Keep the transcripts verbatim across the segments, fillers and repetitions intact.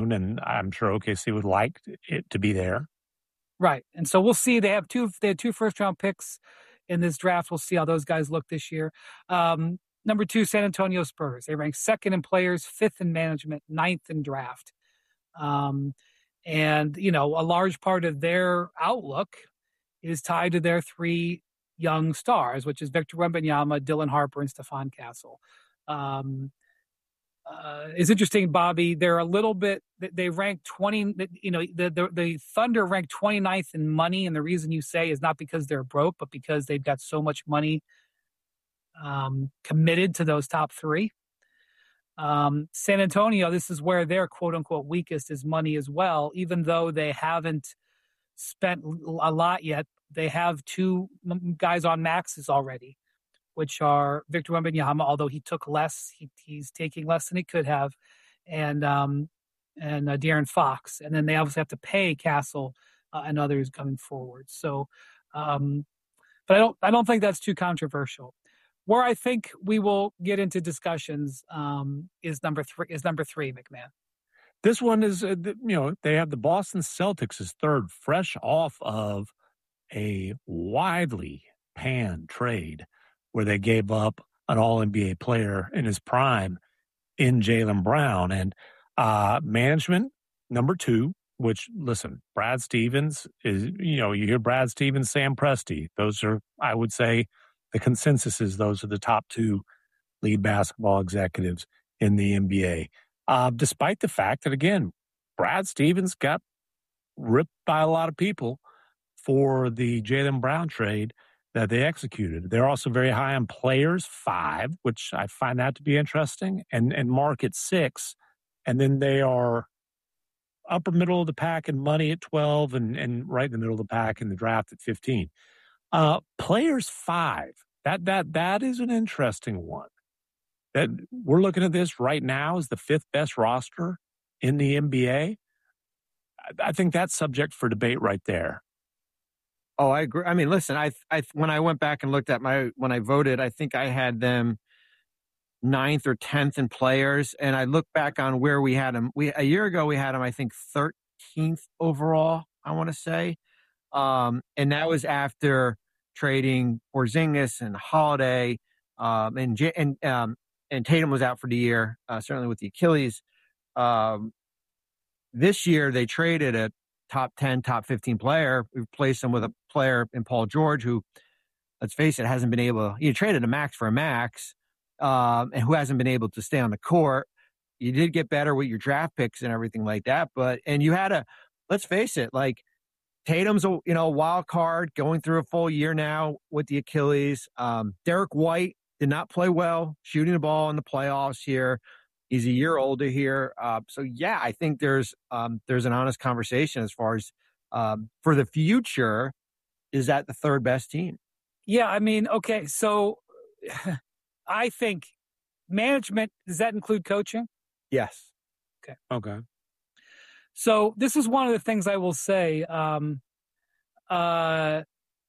soon, and I'm sure O K C would like it to be there. Right. And so we'll see. They have two they had two first round picks in this draft. We'll see how those guys look this year. Um, number two, San Antonio Spurs. They rank second in players, fifth in management, ninth in draft. Um, and, you know, a large part of their outlook is tied to their three young stars, which is Victor Wembanyama, Dylan Harper, and Stephon Castle. Um, uh, it's interesting, Bobby. They're a little bit. They rank twenty. You know, the, the the Thunder rank twenty-ninth in money, and the reason you say is not because they're broke, but because they've got so much money um, committed to those top three. Um, San Antonio, this is where their quote unquote weakest is money as well, even though they haven't spent a lot yet. They have two guys on maxes already, which are Victor Wembanyama, although he took less, he, he's taking less than he could have, and um, and uh, De'Aaron Fox. And then they obviously have to pay Castle uh, and others coming forward. So, um, but I don't I don't think that's too controversial. Where I think we will get into discussions um, is number three. Is number three, McMahon. This one is, uh, you know, they have the Boston Celtics as third, fresh off of a widely panned trade where they gave up an all N B A player in his prime in Jaylen Brown. And uh, management, number two, which, listen, Brad Stevens is, you know, you hear Brad Stevens, Sam Presti. Those are, I would say, the consensus is those are the top two lead basketball executives in the N B A. Uh, despite the fact that, again, Brad Stevens got ripped by a lot of people for the Jaylen Brown trade that they executed. They're also very high on players, five, which I find that to be interesting, and, and market six. And then they are upper middle of the pack in money at twelve and, and right in the middle of the pack in the draft at fifteen. Uh, players five, that that that is an interesting one. That we're looking at this right now as the fifth best roster in the N B A. I think that's subject for debate right there. Oh, I agree. I mean, listen, I, I, when I went back and looked at my, when I voted, I think I had them ninth or tenth in players. And I look back on where we had them. We, a year ago, we had them, I think, thirteenth overall, I want to say. Um, and that was after trading Porzingis and Holiday, um, and, and, um, and Tatum was out for the year, uh, certainly with the Achilles. Um, this year they traded a top ten, top fifteen player. We replaced him with a player in Paul George, who, let's face it, hasn't been able, you traded a max for a max, um, and who hasn't been able to stay on the court. You did get better with your draft picks and everything like that. But, and you had a, let's face it, like Tatum's a, you know, wild card going through a full year now with the Achilles. Um, Derek White did not play well shooting the ball in the playoffs here. He's a year older here. Uh, so, yeah, I think there's um, there's an honest conversation as far as um, for the future, is that the third best team? Yeah, I mean, okay, so I think management, does that include coaching? Yes. Okay. Okay. So this is one of the things I will say. Um, uh,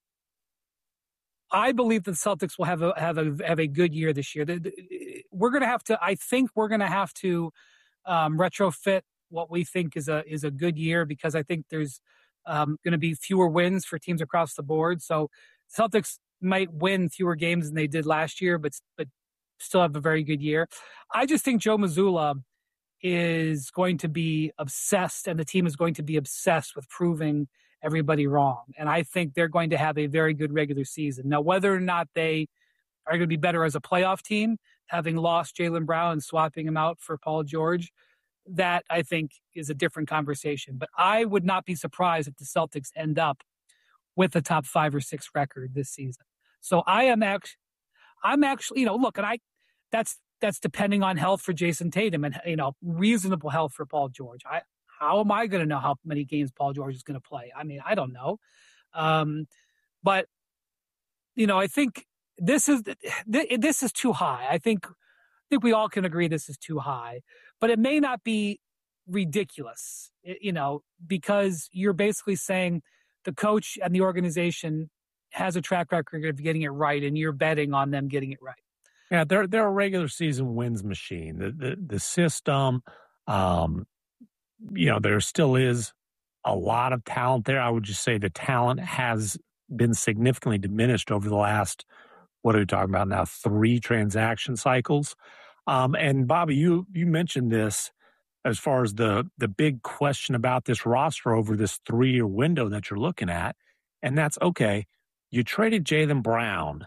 I believe the Celtics will have a have a have a good year this year. We're going to have to. I think we're going to have to um, retrofit what we think is a is a good year, because I think there's um, going to be fewer wins for teams across the board. So Celtics might win fewer games than they did last year, but but still have a very good year. I just think Joe Mazzulla is going to be obsessed, and the team is going to be obsessed with proving everybody wrong. And I think they're going to have a very good regular season. Now, whether or not they are going to be better as a playoff team, having lost Jaylen Brown and swapping him out for Paul George, that I think is a different conversation. But I would not be surprised if the Celtics end up with a top five or six record this season. So I am actually, I'm actually, you know, look, and I, that's, that's depending on health for Jason Tatum and, you know, reasonable health for Paul George. I, How am I going to know how many games Paul George is going to play? I mean, I don't know. Um, but, you know, I think this is this is too high. I think I think we all can agree this is too high. But it may not be ridiculous, you know, because you're basically saying the coach and the organization has a track record of getting it right, and you're betting on them getting it right. Yeah, they're they're a regular season wins machine. The the, the system, um, you know, there still is a lot of talent there. I would just say the talent has been significantly diminished over the last, what are we talking about now, three transaction cycles. Um, and Bobby, you you mentioned this as far as the the big question about this roster over this three-year window that you're looking at, and that's, okay, you traded Jaylen Brown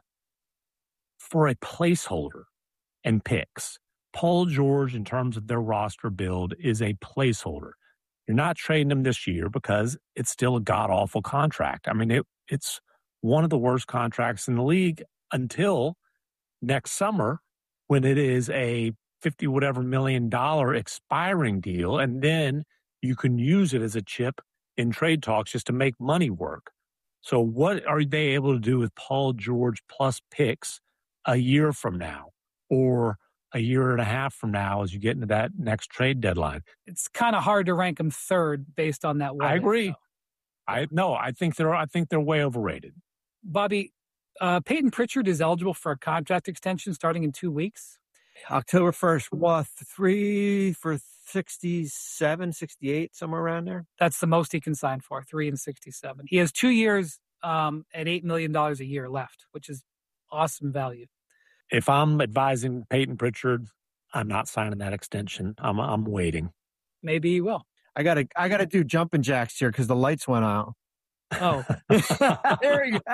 for a placeholder and picks. Paul George, in terms of their roster build, is a placeholder. You're not trading him this year because it's still a god-awful contract. I mean, it, it's one of the worst contracts in the league until next summer when it is a fifty whatever million dollar expiring deal, and then you can use it as a chip in trade talks just to make money work. So what are they able to do with Paul George plus picks a year from now or a year and a half from now as you get into that next trade deadline? It's kind of hard to rank them third based on that. I agree. Though. I no, I think they're I think they're way overrated. Bobby, uh, Peyton Pritchard is eligible for a contract extension starting in two weeks. October first, what, three for sixty-seven, sixty-eight, somewhere around there? That's the most he can sign for, three and sixty-seven. He has two years um, at eight million dollars a year left, which is awesome value. If I'm advising Peyton Pritchard, I'm not signing that extension. I'm I'm waiting. Maybe he will. I gotta I gotta do jumping jacks here because the lights went out. Oh, there you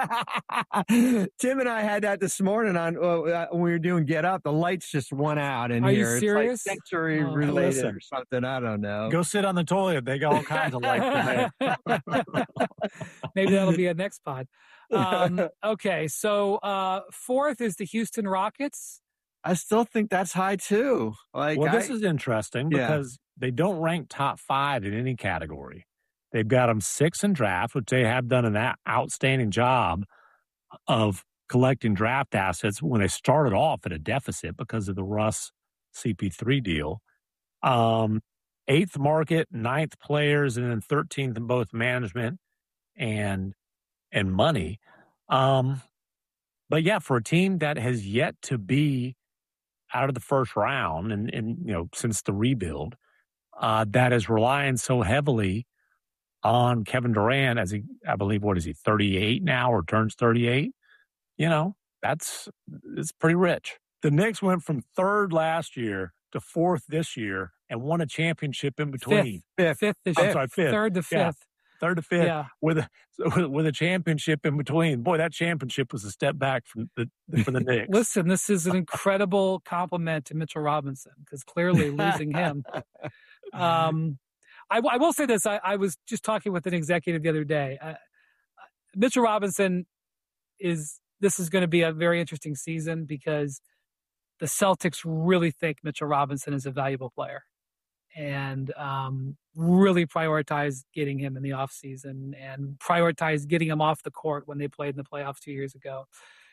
go. Tim and I had that this morning on uh, when we were doing Get Up. The lights just went out in Are here. you serious? It's like sensory Oh, related listen. or something. I don't know. Go sit on the toilet. They got all kinds of lights in there. Maybe that'll be a next pod. Um, okay, so uh, fourth is the Houston Rockets. I still think that's high too. Like, well, I, this is interesting Yeah. because they don't rank top five in any category. They've got them six in draft, which they have done an outstanding job of collecting draft assets when they started off at a deficit because of the Russ C P three deal. Um, eighth market, ninth players, and then thirteenth in both management and and money. Um, but yeah, for a team that has yet to be out of the first round and, and you know, since the rebuild, uh, that is relying so heavily on Kevin Durant as he, I believe, what is he, thirty-eight now or turns thirty-eight? You know, that's, it's pretty rich. The Knicks went from third last year to fourth this year and won a championship in between. Fifth, fifth, this I'm year. sorry, fifth. Third to fifth. Yeah. Third to fifth Yeah. with a with a championship in between. Boy, that championship was a step back from the for the Knicks. Listen, this is an incredible compliment to Mitchell Robinson because clearly losing him. Um, I, I will say this. I, I was just talking with an executive the other day. Uh, Mitchell Robinson is, this is going to be a very interesting season because the Celtics really think Mitchell Robinson is a valuable player and um, really prioritize getting him in the offseason and prioritize getting him off the court when they played in the playoffs two years ago.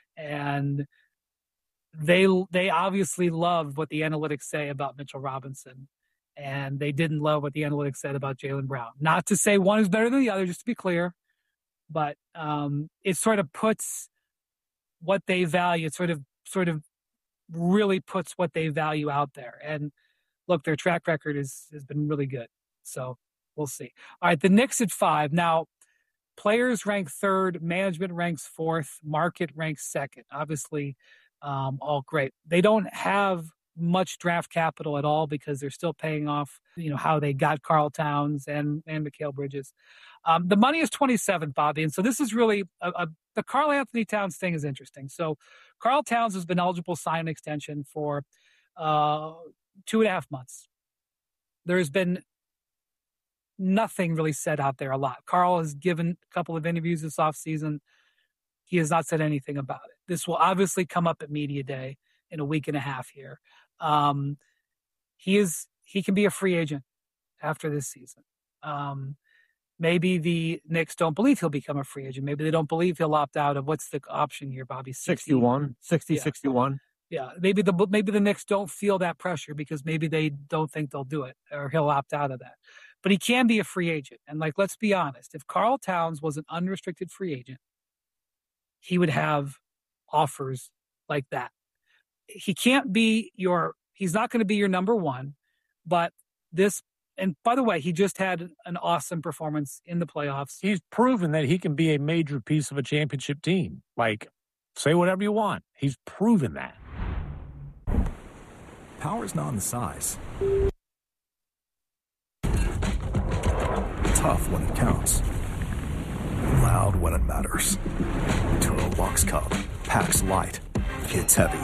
And they they obviously love what the analytics say about Mitchell Robinson. And they didn't love what the analytics said about Jaylen Brown. Not to say one is better than the other, just to be clear. But um, it sort of puts what they value, it sort of sort of really puts what they value out there. And look, their track record is, has been really good. So we'll see. All right, the Knicks at five. Now, players rank third, management ranks fourth, market ranks second. Obviously, um, all great. They don't have much draft capital at all because they're still paying off, you know, how they got Karl Towns and, and Mikal Bridges. Um, the money is twenty-seven, Bobby. And so this is really a, a, the Karl Anthony Towns thing is interesting. So Karl Towns has been eligible to sign an extension for uh, two and a half months. There has been nothing really said out there a lot. Karl has given a couple of interviews this offseason. He has not said anything about it. This will obviously come up at media day in a week and a half here. Um, he is, he can be a free agent after this season. Um, maybe the Knicks don't believe he'll become a free agent. Maybe they don't believe he'll opt out of what's the option here, Bobby? sixty, sixty-one, sixty, yeah. sixty-one. Yeah. Maybe the, maybe the Knicks don't feel that pressure because maybe they don't think they'll do it or he'll opt out of that, but he can be a free agent. And like, let's be honest, if Karl Towns was an unrestricted free agent, he would have offers like that. He can't be your, he's not going to be your number one, but this And by the way, he just had an awesome performance in the playoffs. He's proven that he can be a major piece of a championship team. Like, say whatever you want. He's proven that. Power's not in the size. Tough when it counts. Loud when it matters. Turo Box Cub. Packs light. Hits heavy.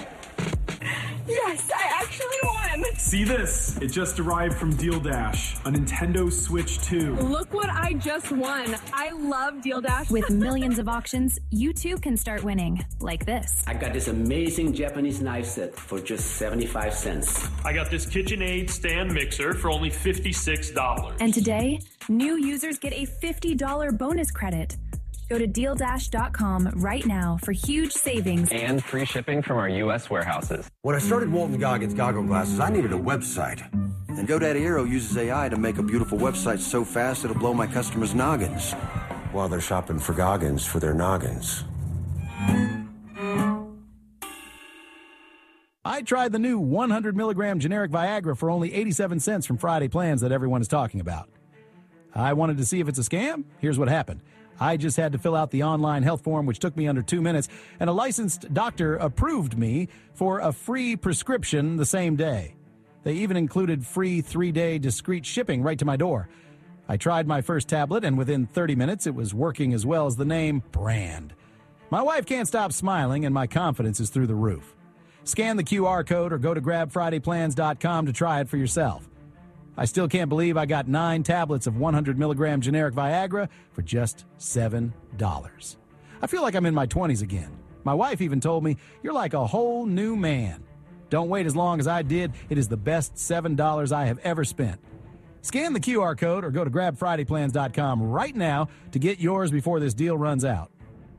Yes, I actually won! See this? It just arrived from Deal Dash, a Nintendo Switch two. Look what I just won. I love Deal Dash. With millions of auctions, you too can start winning, like this. I got this amazing Japanese knife set for just seventy-five cents. I got this KitchenAid stand mixer for only fifty-six dollars. And today, new users get a fifty dollars bonus credit. Go to deal dash dot com right now for huge savings and free shipping from our U S warehouses. When I started Walton Goggins Goggle Glasses, I needed a website. And GoDaddy Aero uses A I to make a beautiful website so fast it'll blow my customers' noggins while they're shopping for Goggins for their noggins. I tried the new one hundred milligram generic Viagra for only eighty-seven cents from Friday Plans that everyone is talking about. I wanted to see if it's a scam. Here's what happened. I just had to fill out the online health form, which took me under two minutes, and a licensed doctor approved me for a free prescription the same day. They even included free three-day discreet shipping right to my door. I tried my first tablet, and within thirty minutes, it was working as well as the name brand. My wife can't stop smiling, and my confidence is through the roof. Scan the Q R code or go to grab friday plans dot com to try it for yourself. I still can't believe I got nine tablets of one hundred milligram generic Viagra for just seven dollars. I feel like I'm in my twenties again. My wife even told me, "You're like a whole new man." Don't wait as long as I did. It is the best seven dollars I have ever spent. Scan the Q R code or go to grab friday plans dot com right now to get yours before this deal runs out.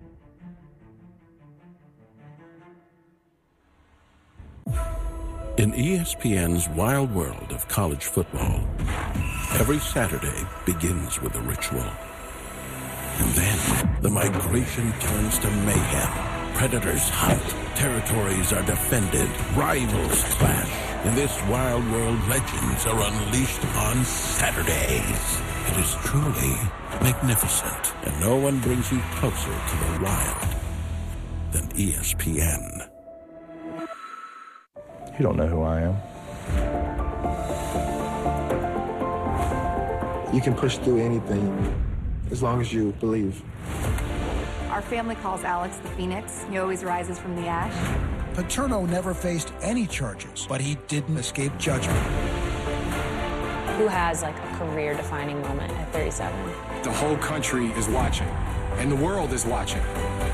In E S P N's wild world of college football, every Saturday begins with a ritual. And then the migration turns to mayhem. Predators hunt, territories are defended, rivals clash. In this wild world, legends are unleashed on Saturdays. It is truly magnificent, and no one brings you closer to the wild than E S P N. You don't know who I am. You can push through anything as long as you believe. Our family calls Alex the Phoenix. He always rises from the ash. Paterno never faced any charges, but he didn't escape judgment. Who has like a career-defining moment at thirty-seven? The whole country is watching, and the world is watching.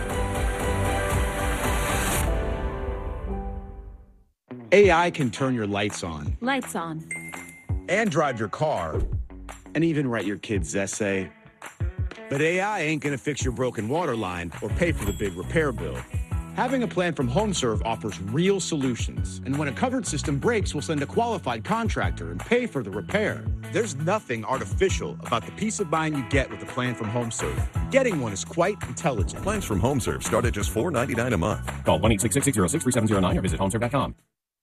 A I can turn your lights on. Lights on. And drive your car. And even write your kid's essay. But A I ain't gonna fix your broken water line or pay for the big repair bill. Having a plan from HomeServe offers real solutions. And when a covered system breaks, we'll send a qualified contractor and pay for the repair. There's nothing artificial about the peace of mind you get with a plan from HomeServe. Getting one is quite intelligent. Plans from HomeServe start at just four ninety-nine a month. Call one eight six six, six zero six, three seven zero nine or visit homeserve dot com.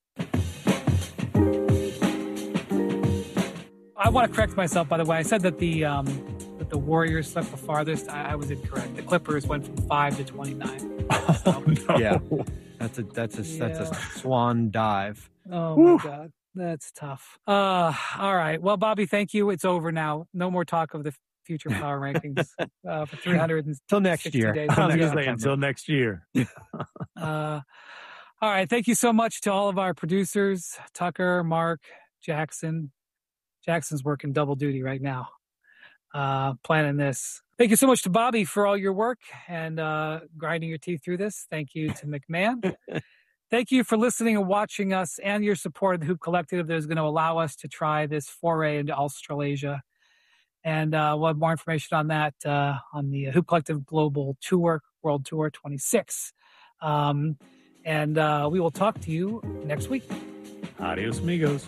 I want to correct myself, by the way. I said that the um, that the Warriors swept the farthest. I, I was incorrect. The Clippers went from five to twenty-nine. Oh, no. Yeah, that's a that's a yeah. that's a swan dive. Oh Woo. my God, that's tough. Uh, all right. Well, Bobby, thank you. It's over now. No more talk of the future power rankings uh, for three hundred until next year. Days. I was going to say until next year. uh, all right. Thank you so much to all of our producers, Tucker, Mark, Jackson. Jackson's working double duty right now, uh, planning this. Thank you so much to Bobby for all your work and uh, grinding your teeth through this. Thank you to McMahon. Thank you for listening and watching us and your support of the Hoop Collective that is going to allow us to try this foray into Australasia. And uh, we'll have more information on that uh, on the Hoop Collective Global Tour, World Tour twenty-six. Um, and uh, we will talk to you next week. Adios, amigos.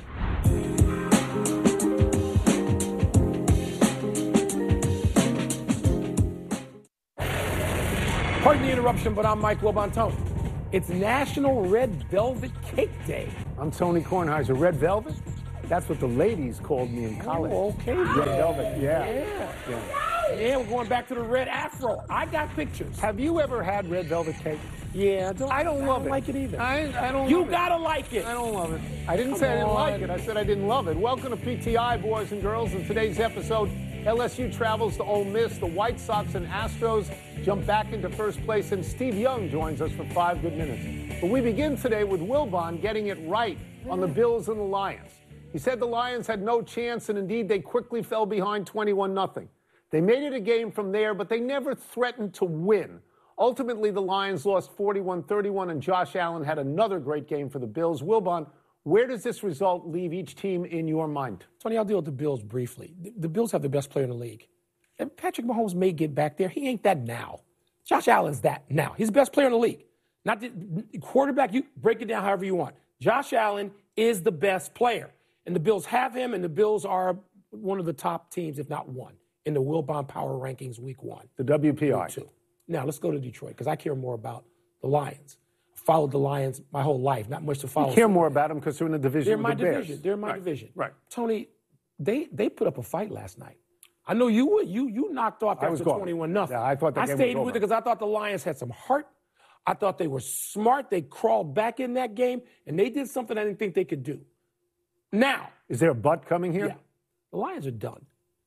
Pardon the interruption, but I'm Mike Lobantone. It's National Red Velvet Cake Day. I'm Tony Kornheiser. Red Velvet? That's what the ladies called me in college. Oh, okay. Red Velvet, yeah. Yeah. yeah. Yeah, we're going back to the red afro. I got pictures. Have you ever had red velvet cake? Yeah, I don't, I don't I love don't it. like it either. I, I don't You love gotta it. like it. I don't love it. I didn't Come say I didn't on. like it. I said I didn't love it. Welcome to P T I, boys and girls. In today's episode, L S U travels to Ole Miss. The White Sox and Astros jump back into first place, and Steve Young joins us for five good minutes. But we begin today with Wilbon getting it right on the Bills and the Lions. He said the Lions had no chance, and indeed they quickly fell behind twenty-one nothing. They made it a game from there, but they never threatened to win. Ultimately, the Lions lost forty-one thirty-one, and Josh Allen had another great game for the Bills. Wilbon, where does this result leave each team in your mind? Tony, I'll deal with the Bills briefly. The, the Bills have the best player in the league. And Patrick Mahomes may get back there. He ain't that now. Josh Allen's that now. He's the best player in the league. Not the quarterback, you break it down however you want. Josh Allen is the best player. And the Bills have him, and the Bills are one of the top teams, if not one, in the Wilbon Power Rankings week one. The W P I. Two. Now, let's go to Detroit, because I care more about the Lions. I followed the Lions my whole life, not much to follow. You care more about them because they're in the division They're with my the Bears. division. They're in my right. division. Right. Tony, they they put up a fight last night. I know you would. You you knocked off I was after gone. twenty-one nothing. Yeah, I thought that I game stayed was with over. it because I thought the Lions had some heart. I thought they were smart. They crawled back in that game, and they did something I didn't think they could do. Now, is there a butt coming here? Yeah, the Lions are done.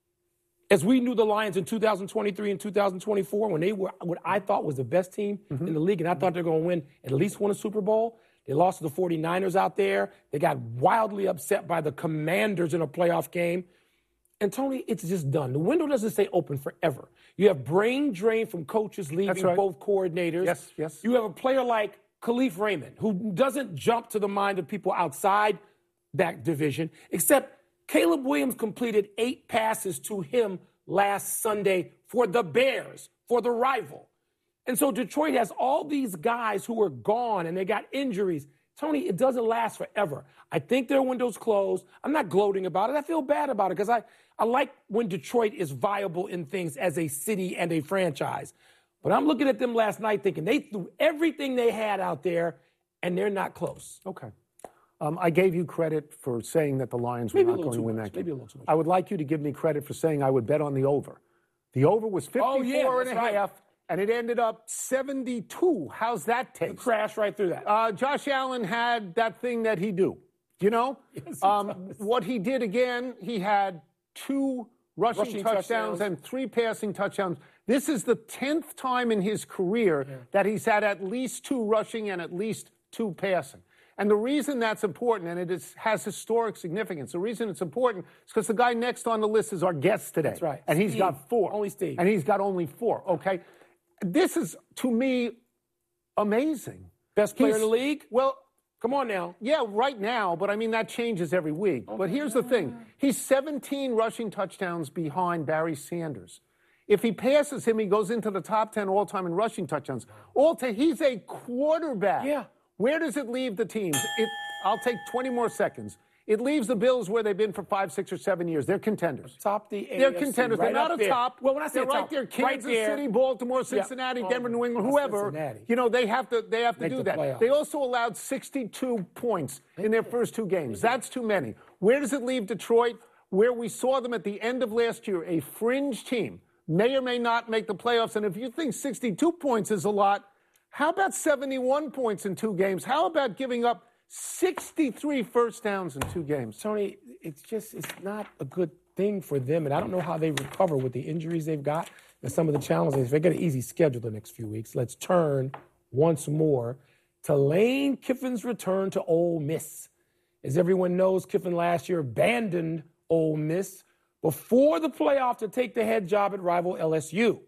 As we knew the Lions in two thousand twenty-three and two thousand twenty-four, when they were what I thought was the best team Mm-hmm. in the league, and I thought they were going to win at least one a Super Bowl. They lost to the forty-niners out there. They got wildly upset by the Commanders in a playoff game. And, Tony, it's just done. The window doesn't stay open forever. You have brain drain from coaches leaving right. both coordinators. Yes, yes. You have a player like Khalif Raymond, who doesn't jump to the mind of people outside that division, except Caleb Williams completed eight passes to him last Sunday for the Bears, for the rival. And so Detroit has all these guys who are gone and they got injuries. Tony, it doesn't last forever. I think their window's closed. I'm not gloating about it. I feel bad about it because I, I like when Detroit is viable in things as a city and a franchise. But I'm looking at them last night thinking they threw everything they had out there and they're not close. Okay. Um, I gave you credit for saying that the Lions were Maybe a not little going to too win much. that game. Maybe a little too much. I would like you to give me credit for saying I would bet on the over. The over was fifty-four Oh, yeah, and a that's right. half, and it ended up seventy-two. How's that taste? Crash right through that. Uh, Josh Allen had that thing that he do. You know? Yes, he um, does. what he did again, he had two rushing, Rushing touchdowns, touchdowns. and three passing touchdowns. This is the tenth time in his career Yeah. that he's had at least two rushing and at least two passing. And the reason that's important, and it is, has historic significance, the reason it's important is because the guy next on the list is our guest today. That's right. And he's Steve. got four. Only Steve. And he's got only four, okay? This is, to me, amazing. Best player He's- in the league? Well, Come on now. yeah, right now, but I mean, that changes every week. But here's the thing. He's seventeen rushing touchdowns behind Barry Sanders. If he passes him, he goes into the top ten all-time in rushing touchdowns. All to, he's a quarterback. Yeah. Where does it leave the teams? It, I'll take twenty more seconds. It leaves the Bills where they've been for five, six, or seven years. They're contenders. Top the A F C. They're contenders. Right They're not up a there. top. Well, when I say they're right top, there, right Kansas there. City, Baltimore, Cincinnati, Oh, Denver, New England, that's whoever. Cincinnati. You know, they have to. They have to Make do the that. playoffs. They also allowed sixty-two points in their first two games. That's too many. Where does it leave Detroit? Where we saw them at the end of last year, a fringe team, may or may not make the playoffs. And if you think sixty-two points is a lot, how about seventy-one points in two games? How about giving up sixty-three first downs in two games? Tony, it's just, it's not a good thing for them. And I don't know how they recover with the injuries they've got and some of the challenges. They got an easy schedule the next few weeks. Let's turn once more to Lane Kiffin's return to Ole Miss. As everyone knows, Kiffin last year abandoned Ole Miss before the playoff to take the head job at rival L S U.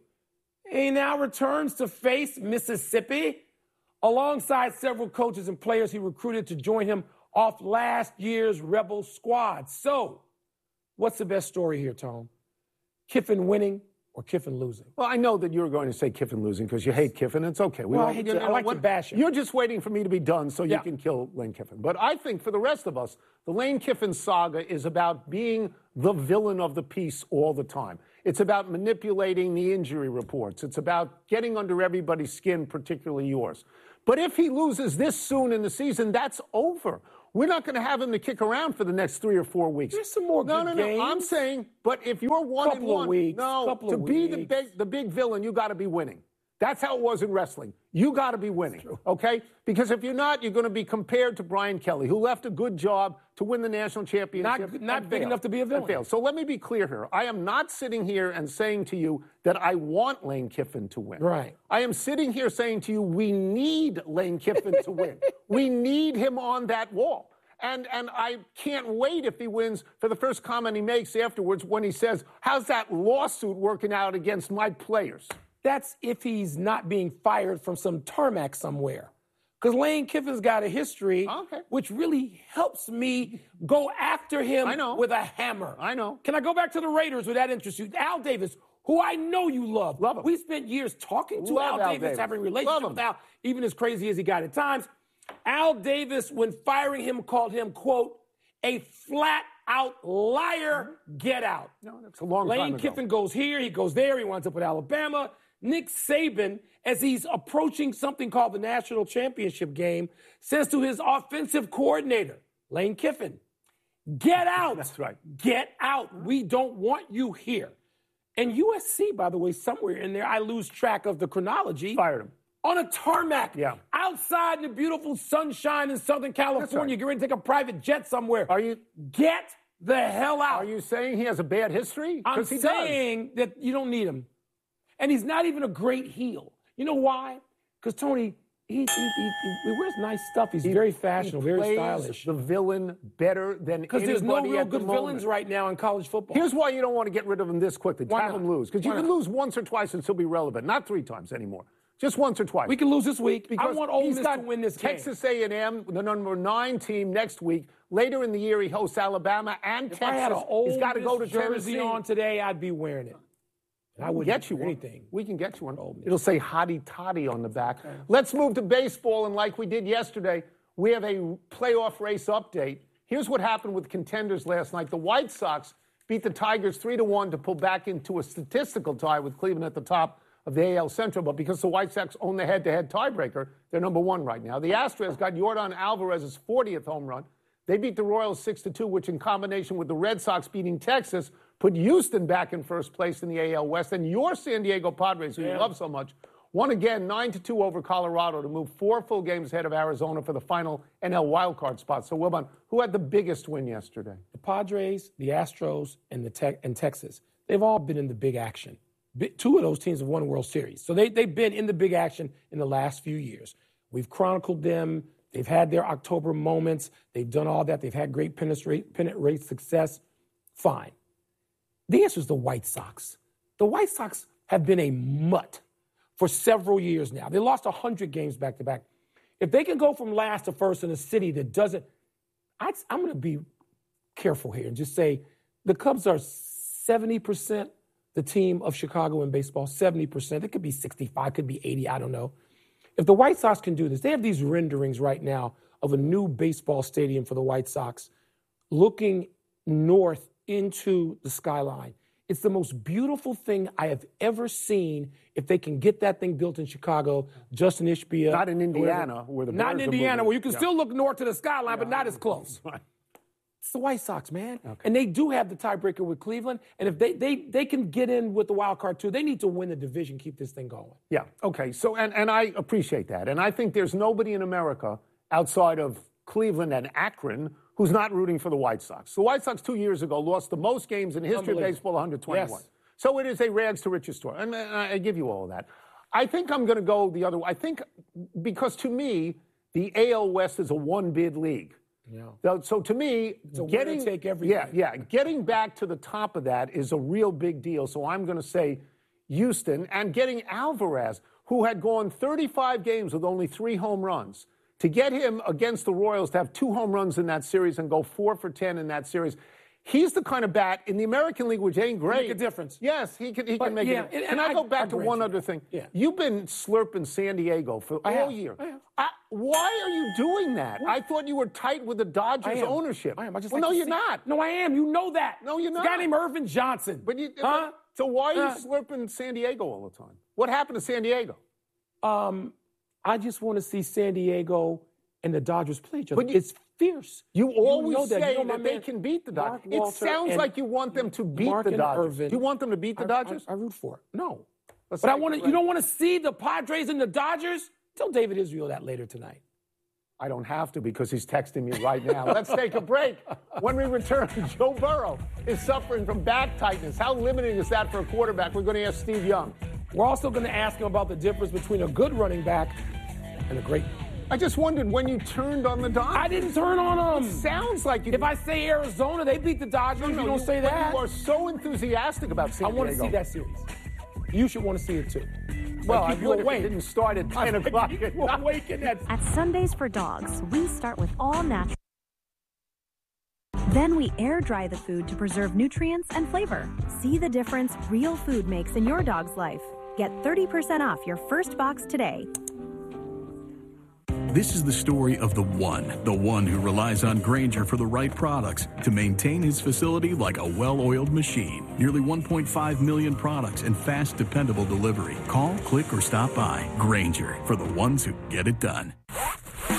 He now returns to face Mississippi alongside several coaches and players he recruited to join him off last year's Rebel squad. So, what's the best story here, Tom? Kiffin winning or Kiffin losing? Well, I know that you were going to say Kiffin losing because you hate Kiffin. It's okay. We Well, I won't- hate you to- know I like to what? bash him. You're just waiting for me to be done so you Yeah. can kill Lane Kiffin. But I think for the rest of us, the Lane Kiffin saga is about being the villain of the piece all the time. It's about manipulating the injury reports. It's about getting under everybody's skin, particularly yours. But if he loses this soon in the season, that's over. We're not going to have him to kick around for the next three or four weeks. There's some more no, good no, games. no. I'm saying, but if you're one Couple and one, of weeks, no, couple to of be the weeks. big, the big villain, you got to be winning. That's how it was in wrestling. You got to be winning, okay? Because if you're not, you're going to be compared to Brian Kelly, who left a good job to win the national championship. Not, not and big failed. enough to be a villain. And failed. So let me be clear here. I am not sitting here and saying to you that I want Lane Kiffin to win. Right. I am sitting here saying to you, we need Lane Kiffin to win. We need him on that wall. And and I can't wait if he wins for the first comment he makes afterwards when he says, how's that lawsuit working out against my players? That's if he's not being fired from some tarmac somewhere. Because Lane Kiffin's got a history, okay. which really helps me go after him I know. with a hammer. I know. Can I go back to the Raiders with that interest you? Al Davis, who I know you love. Love him. We spent years talking to Love Al, Al Davis, Davis. having a relationship with Al, even as crazy as he got at times. Al Davis, when firing him, called him, quote, a flat-out liar, get out. No, that's a long Lane time ago. Kiffin goes here, he goes there, he winds up with Alabama. Nick Saban, as he's approaching something called the national championship game, says to his offensive coordinator, Lane Kiffin, get out. That's right. Get out. We don't want you here. And U S C, by the way, somewhere in there, I lose track of the chronology. Fired him. On a tarmac. Yeah. Outside in the beautiful sunshine in Southern California. right. You're going to take a private jet somewhere. Are you? Get the hell out. Are you saying he has a bad history? I'm he saying does. that you don't need him. And he's not even a great heel. You know why? Because Tony, he, he, he, he wears nice stuff. He's He- very fashionable, he very plays stylish. the villain better than Because anybody there's no real at the good moment. villains right now in college football. Here's why you don't want to get rid of him this quickly. Why Have not? him lose. Because you Why can not? lose once or twice and still be relevant. Not three times anymore. Just once or twice. We can lose this week. I Because want Ole he's Miss got to win this game. Texas A and M, the number nine team next week. Later in the year, he hosts Alabama and If Texas. I had an Ole He's got to Miss go to jersey Tennessee. on today, I'd be wearing it. And I We'll wouldn't get you wear one. anything. We can get you one. It'll say Hottie Toddy on the back. Let's move to baseball, and like we did yesterday, we have a playoff race update. Here's what happened with contenders last night. The White Sox beat the Tigers three to one to pull back into a statistical tie with Cleveland at the top of the A L Central, but because the White Sox own the head-to-head tiebreaker, they're number one right now. The Astros got Yordan Alvarez's fortieth home run. They beat the Royals six to two, which in combination with the Red Sox beating Texas put Houston back in first place in the A L West. And your San Diego Padres, who you love so much, won again nine to two over Colorado to move four full games ahead of Arizona for the final N L wildcard spot. So, Wilbon, who had the biggest win yesterday? The Padres, the Astros, and the Te- and Texas, they've all been in the big action. Bi- Two of those teams have won World Series. So they, they've been in the big action in the last few years. We've chronicled them. They've had their October moments. They've done all that. They've had great pennant rate, pennant rate success. Fine. The answer is the White Sox. The White Sox have been a mutt for several years now. They lost one hundred games back to back. If they can go from last to first in a city that doesn't, I, I'm going to be careful here and just say the Cubs are seventy percent the team of Chicago in baseball, seventy percent. It could be sixty-five, could be eighty, I don't know. If the White Sox can do this, they have these renderings right now of a new baseball stadium for the White Sox looking north into the skyline. It's the most beautiful thing I have ever seen. If they can get that thing built in Chicago, Justin Ishbia. Not in Indiana, where the Not in Bears are Indiana, moving. where you can Yeah. still look north to the skyline, but not as close. It's the White Sox, man. And they do have the tiebreaker with Cleveland. And if they, they they can get in with the wild card too, they need to win the division, keep this thing going. Yeah, okay. So, and, and I appreciate that. And I think there's nobody in America outside of Cleveland and Akron who's not rooting for the White Sox. The White Sox two years ago lost the most games in history of Unbelievable. baseball, one hundred twenty-one. Yes. So it is a rags to riches story. And I I give you all of that. I think I'm going to go the other way. I think because to me, the A L West is a one-bid league. Yeah. So, so to me, a winner getting take everything. yeah, yeah, getting back to the top of that is a real big deal. So I'm going to say Houston, and getting Alvarez, who had gone thirty-five games with only three home runs, to get him against the Royals to have two home runs in that series and go four for ten in that series. He's the kind of bat in the American League, which ain't great. Make a difference. Yes, he can. He But, can make yeah, it. and- Can and I go I- back I to grant one you other that. thing? Yeah. You've been slurping San Diego for I all have. year. I have. I, why are you doing that? I thought you were tight with the I Dodgers am. ownership. I am. I just well, like no, to you're see- not. No, I am. You know that. No, you're It's not. a guy named Irvin Johnson. But you, huh? so why are you Uh, slurping San Diego all the time? What happened to San Diego? Um, I just want to see San Diego and the Dodgers play each other. But you- it's fierce. You always know that. say You know my that they man, can beat the Dodgers. Mark It Walter sounds and like you want them to beat Mark the and Dodgers. Irvin. Do you want them to beat the I- Dodgers? I, I root for it. No. Let's But I take want a to. break. You don't want to see the Padres and the Dodgers? Tell David Israel that later tonight. I don't have to because he's texting me right now. Let's take a break. When we return, Joe Burrow is suffering from back tightness. How limiting is that for a quarterback? We're going to ask Steve Young. We're also going to ask him about the difference between a good running back and a great. I just wondered when you turned on the Dodgers. I didn't turn on them. It sounds like you. If I say Arizona, they beat the Dodgers. No, no, you don't you, say that. You are so enthusiastic about San I want to Diego. see that series. You should want to see it too. Well, Like, I you would if awake. it didn't start at ten o'clock. You awaken at. At Sundays for Dogs, we start with all natural. Then we air dry the food to preserve nutrients and flavor. See the difference real food makes in your dog's life. Get thirty percent off your first box today. This is the story of the one, the one who relies on Grainger for the right products to maintain his facility like a well-oiled machine. Nearly one point five million products and fast, dependable delivery. Call, click, or stop by. Grainger, for the ones who get it done.